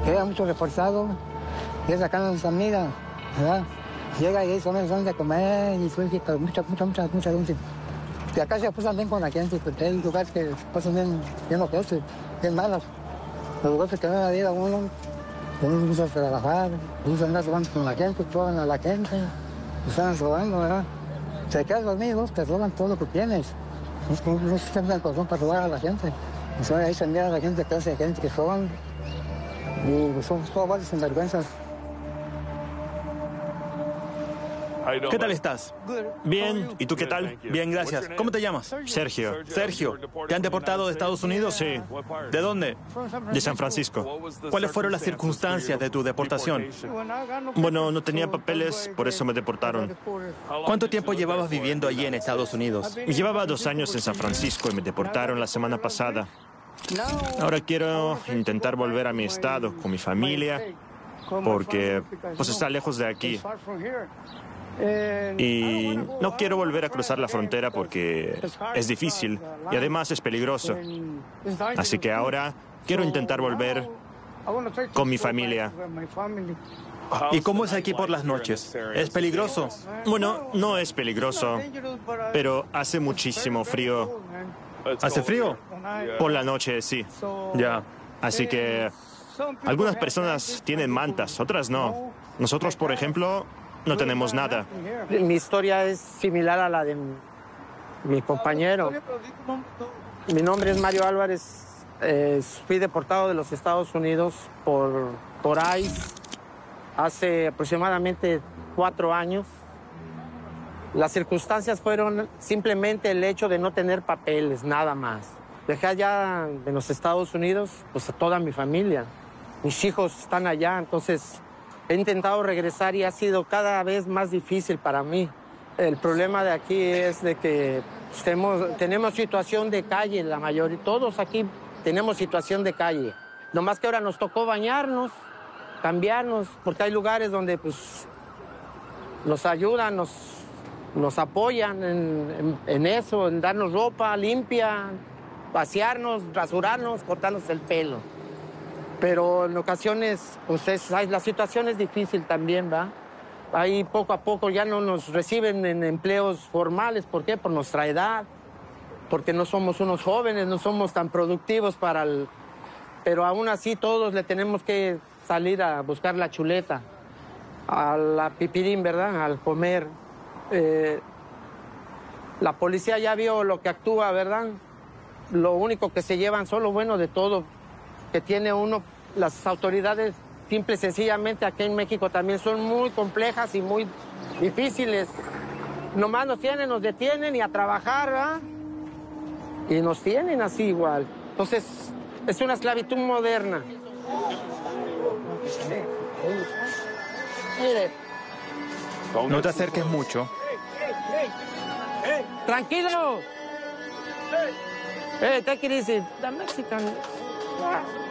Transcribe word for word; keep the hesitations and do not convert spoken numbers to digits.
queda mucho reforzado, y es acá en San Miguel, ¿verdad? Llega y son son de comer y suelta mucha, mucha, mucha, mucha gente. Y acá se pasan bien con la gente, porque hay lugares que pasan bien, bien lo que es, bien malas. Los lugares que van a ir a uno, uno gusta trabajar, gusta andar robando con la gente, roban a la gente, están robando, ¿verdad? Se quedan dormidos, te roban todo lo que tienes. No, no se tienen el corazón para robar a la gente. Entonces ahí se mira a la gente, clase de gente que roban, y son todas varias sinvergüenzas. ¿Qué tal estás? Bien, ¿y tú qué tal? Bien, gracias. ¿Cómo te llamas? Sergio, Sergio. ¿Te han deportado de Estados Unidos? Sí. ¿De dónde? de San Francisco. ¿Cuáles fueron las circunstancias de tu deportación? Bueno, no tenía papeles, por eso me deportaron. ¿Cuánto tiempo llevabas viviendo allí en Estados Unidos? Llevaba dos años en San Francisco y me deportaron la semana pasada. Ahora quiero intentar volver a mi estado con mi familia, porque pues está lejos de aquí. Y no quiero volver a cruzar la frontera porque es difícil y además es peligroso. Así que ahora quiero intentar volver con mi familia. ¿Y cómo es aquí por las noches? ¿Es peligroso? Bueno, no es peligroso, pero hace muchísimo frío. ¿Hace frío? Por la noche, sí. Ya. Así que algunas personas tienen mantas, otras no. Nosotros, por ejemplo, no tenemos nada. Mi historia es similar a la de mi compañero. Mi nombre es Mario Álvarez. Eh, fui deportado de los Estados Unidos por, por ICE hace aproximadamente cuatro años. Las circunstancias fueron simplemente el hecho de no tener papeles, nada más. Dejé allá en los Estados Unidos pues, a toda mi familia. Mis hijos están allá, entonces he intentado regresar y ha sido cada vez más difícil para mí. El problema de aquí es de que pues, tenemos, tenemos situación de calle, la mayoría, todos aquí tenemos situación de calle. Nomás que ahora nos tocó bañarnos, cambiarnos, porque hay lugares donde pues, nos ayudan, nos, nos apoyan en, en, en eso, en darnos ropa limpia, pasearnos, rasurarnos, cortarnos el pelo. Pero en ocasiones, pues es, la situación es difícil también, ¿va? Ahí poco a poco ya no nos reciben en empleos formales. ¿Por qué? Por nuestra edad, porque no somos unos jóvenes, no somos tan productivos para el... Pero aún así todos le tenemos que salir a buscar la chuleta, a la pipirín, ¿verdad? Al comer. Eh, la policía ya vio lo que actúa, ¿verdad? Lo único que se llevan son lo bueno de todo que tiene uno. Las autoridades, simple y sencillamente, aquí en México también son muy complejas y muy difíciles. Nomás nos tienen, nos detienen y a trabajar, ¿verdad? Y nos tienen así igual. Entonces, es una esclavitud moderna. Mire. No te acerques mucho. Tranquilo. Hey, take it easy. The Mexican...